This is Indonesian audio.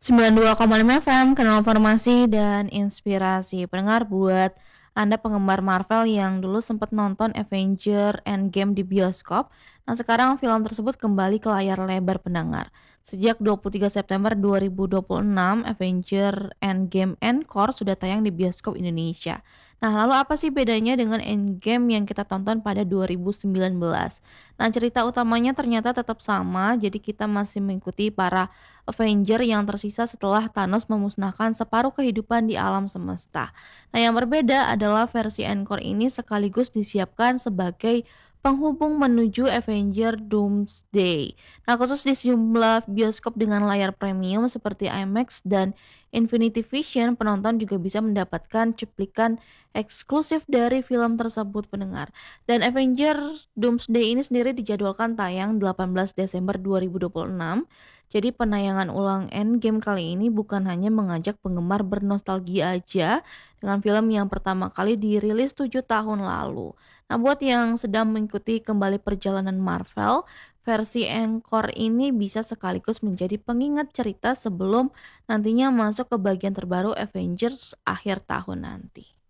92,5 FM, Kanal Informasi dan Inspirasi. Pendengar, buat Anda penggemar Marvel yang dulu sempat nonton Avenger Endgame di bioskop, nah sekarang film tersebut kembali ke layar lebar pendengar. Sejak 23 September 2026, Avenger Endgame Encore sudah tayang di bioskop Indonesia. Nah, lalu apa sih bedanya dengan Endgame yang kita tonton pada 2019? Nah, cerita utamanya ternyata tetap sama, jadi kita masih mengikuti para Avenger yang tersisa setelah Thanos memusnahkan separuh kehidupan di alam semesta. Nah, yang berbeda adalah versi Encore ini sekaligus disiapkan sebagai penghubung menuju Avenger Doomsday. Nah, khusus di sejumlah bioskop dengan layar premium seperti IMAX dan Infinity Vision, penonton juga bisa mendapatkan cuplikan eksklusif dari film tersebut pendengar. Dan Avengers Doomsday ini sendiri dijadwalkan tayang 18 Desember 2026. Jadi penayangan ulang Endgame kali ini bukan hanya mengajak penggemar bernostalgia aja dengan film yang pertama kali dirilis 7 tahun lalu. Nah, buat yang sedang mengikuti kembali perjalanan Marvel, versi Encore ini bisa sekaligus menjadi pengingat cerita sebelum nantinya masuk ke bagian terbaru Avengers akhir tahun nanti.